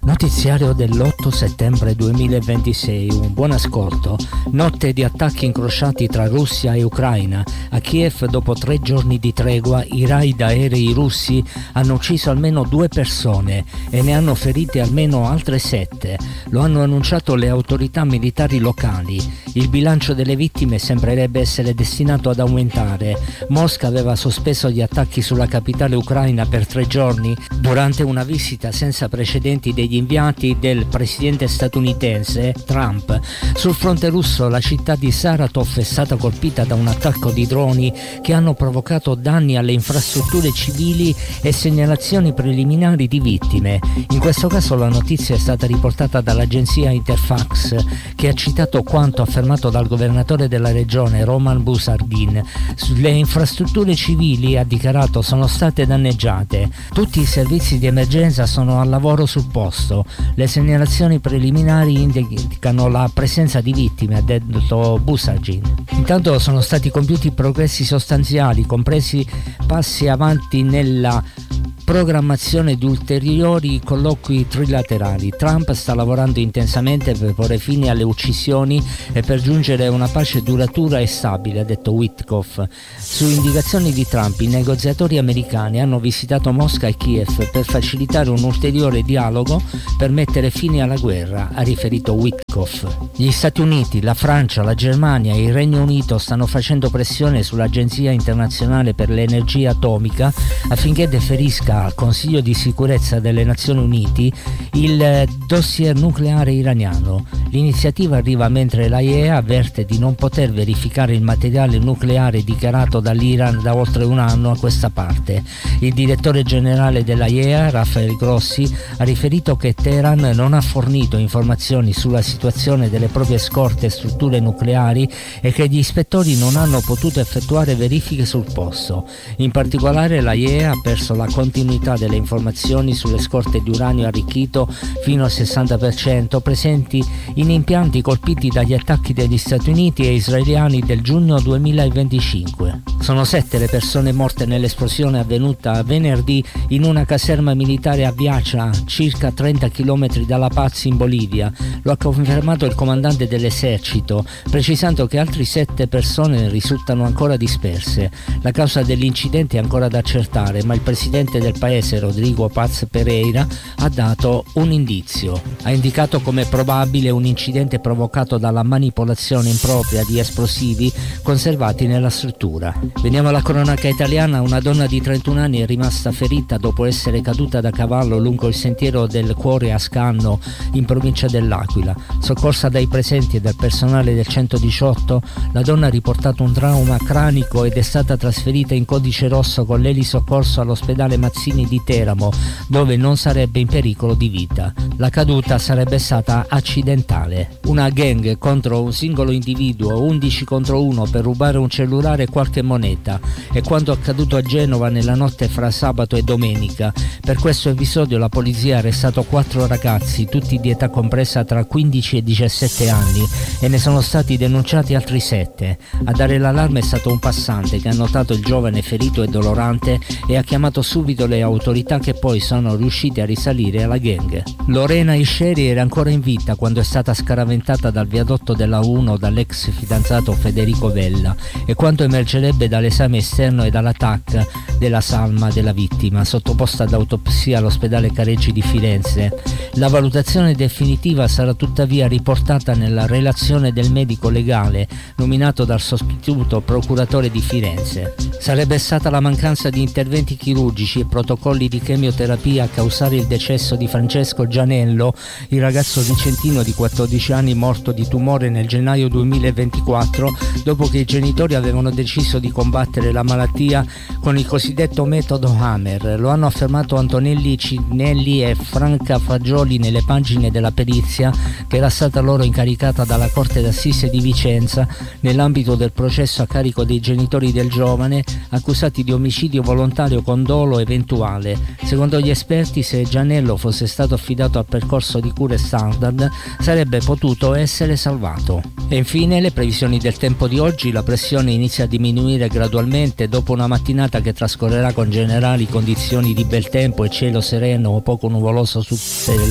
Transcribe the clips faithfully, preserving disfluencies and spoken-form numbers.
Notiziario dell'otto settembre duemilaventisei, un buon ascolto. Notte di attacchi incrociati tra Russia e Ucraina. A Kiev, dopo tre giorni di tregua, i raid aerei russi hanno ucciso almeno due persone e ne hanno ferite almeno altre sette. Lo hanno annunciato le autorità militari locali. Il bilancio delle vittime sembrerebbe essere destinato ad aumentare. Mosca aveva sospeso gli attacchi sulla capitale ucraina per tre giorni durante una visita senza precedenti degli inviati del presidente statunitense Trump. Sul fronte russo la città di Saratov è stata colpita da un attacco di droni che hanno provocato danni alle infrastrutture civili e segnalazioni preliminari di vittime. In questo caso la notizia è stata riportata dall'agenzia Interfax, che ha citato quanto affermato dal governatore della regione Roman Busardin. Le infrastrutture civili, ha dichiarato, sono state danneggiate. Tutti i servizi di emergenza sono al lavoro sul posto. Le segnalazioni preliminari indicano la presenza di vittime, ha detto Busardin. Intanto sono stati compiuti progressi sostanziali, compresi passi avanti nella programmazione di ulteriori colloqui trilaterali. Trump sta lavorando intensamente per porre fine alle uccisioni e per giungere a una pace duratura e stabile, ha detto Witkoff. Su indicazioni di Trump, i negoziatori americani hanno visitato Mosca e Kiev per facilitare un ulteriore dialogo per mettere fine alla guerra, ha riferito Witkoff. Gli Stati Uniti, la Francia, la Germania e il Regno Unito stanno facendo pressione sull'Agenzia internazionale per l'energia atomica affinché deferisca al Consiglio di sicurezza delle Nazioni Unite il dossier nucleare iraniano. L'iniziativa arriva mentre l'A I E A avverte di non poter verificare il materiale nucleare dichiarato dall'Iran da oltre un anno a questa parte. Il direttore generale dell'A I E A, Rafael Grossi, ha riferito che Teheran non ha fornito informazioni sulla situazione delle proprie scorte e strutture nucleari e che gli ispettori non hanno potuto effettuare verifiche sul posto. In particolare l'A I E A ha perso la continuità delle informazioni sulle scorte di uranio arricchito fino al sessanta per cento presenti in impianti colpiti dagli attacchi degli Stati Uniti e israeliani del giugno duemilaventicinque. Sono sette le persone morte nell'esplosione avvenuta venerdì in una caserma militare a Viacha, circa trenta chilometri dalla Paz in Bolivia. Lo ha confermato il comandante dell'esercito, precisando che altre sette persone risultano ancora disperse. La causa dell'incidente è ancora da accertare, ma il presidente del paese, Rodrigo Paz Pereira, ha dato un indizio. Ha indicato come probabile un incidente provocato dalla manipolazione impropria di esplosivi conservati nella struttura. Veniamo alla cronaca italiana. Una donna di trentuno anni è rimasta ferita dopo essere caduta da cavallo lungo il sentiero del Cuore a Scanno, in provincia dell'Aquila. Soccorsa dai presenti e dal personale del centodiciotto, la donna ha riportato un trauma cranico ed è stata trasferita in codice rosso con l'elisoccorso all'ospedale Mazzini di Teramo, dove non sarebbe in pericolo di vita. La caduta sarebbe stata accidentale. Una gang contro un singolo individuo, undici contro uno, per rubare un cellulare e qualche moneta. È quanto accaduto a Genova nella notte fra sabato e domenica. Per questo episodio la polizia ha arrestato quattro ragazzi, tutti di età compresa tra quindici e diciassette anni, e ne sono stati denunciati altri sette. A dare l'allarme è stato un passante che ha notato il giovane ferito e dolorante e ha chiamato subito le autorità, che poi sono riuscite a risalire alla gang. Lorena Isceri era ancora in vita quando è stata scaraventata dal viadotto della uno dall'ex fidanzato Federico Vella, e quanto emergerebbe dall'esame esterno e dalla T A C della salma della vittima, sottoposta ad autopsia all'ospedale Careggi di Firenze. La valutazione definitiva sarà tuttavia riportata nella relazione del medico legale nominato dal sostituto procuratore di Firenze. Sarebbe stata la mancanza di interventi chirurgici e protocolli di chemioterapia a causare il decesso di Francesco Gianello, il ragazzo vicentino di quattordici anni morto di tumore nel gennaio duemilaventiquattro, dopo che i genitori avevano deciso di combattere la malattia con il cosiddetto metodo Hammer. Lo hanno affermato Antonelli Cinelli e Franca Fagioli nelle pagine della perizia che era stata loro incaricata dalla Corte d'Assise di Vicenza nell'ambito del processo a carico dei genitori del giovane, accusati di omicidio volontario con dolo eventuale. Secondo gli esperti, se Gianello fosse stato affidato al percorso di cure standard, sarebbe potuto essere salvato. E infine le previsioni del tempo di oggi. La pressione inizia a diminuire gradualmente dopo una mattinata che trascorrerà con generali condizioni di bel tempo e cielo sereno o poco nuvoloso su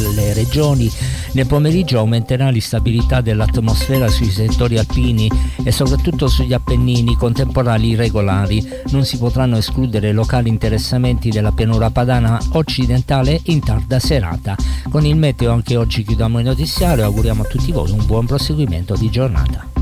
dalle regioni. Nel pomeriggio aumenterà l'instabilità dell'atmosfera sui settori alpini e soprattutto sugli Appennini con temporali irregolari. Non si potranno escludere locali interessamenti della pianura padana occidentale in tarda serata. Con il meteo anche oggi chiudiamo il notiziario e auguriamo a tutti voi un buon proseguimento di giornata.